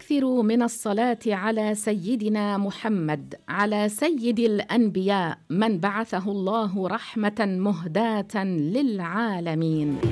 أكثروا من الصلاة على سيدنا محمد، على سيد الأنبياء، من بعثه الله رحمة مهداة للعالمين.